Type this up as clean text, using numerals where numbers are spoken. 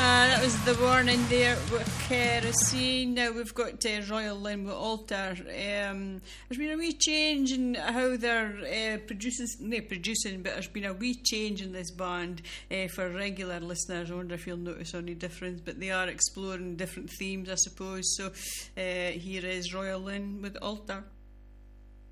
That was the warning there with Kerosene. Now we've got Royal Lynn with Altar. There's been a wee change in how they're producing, but there's been a wee change in this band for regular listeners. I wonder if you'll notice any difference, but they are exploring different themes, I suppose. So here is Royal Lynn with Altar.